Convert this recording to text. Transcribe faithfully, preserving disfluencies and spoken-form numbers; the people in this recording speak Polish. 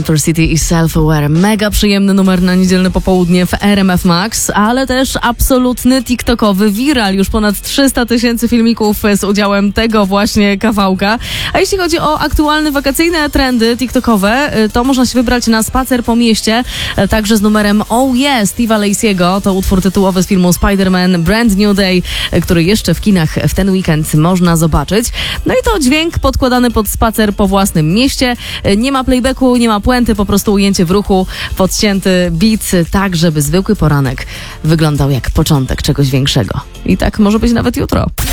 Center City i Self-Aware. Mega przyjemny numer na niedzielne popołudnie w R M F Max, ale też absolutny tiktokowy viral. Już ponad trzysta tysięcy filmików z udziałem tego właśnie kawałka. A jeśli chodzi o aktualne wakacyjne trendy tiktokowe, to można się wybrać na spacer po mieście, także z numerem Oh Yeah Steve'a Lacey'ego. To utwór tytułowy z filmu Spider-Man Brand New Day, który jeszcze w kinach w ten weekend można zobaczyć. No i to dźwięk podkładany pod spacer po własnym mieście. Nie ma playbacku, nie ma puenty, po prostu ujęcie w ruchu, podcięty beat, tak żeby zwykły poranek wyglądał jak początek czegoś większego. I tak może być nawet jutro.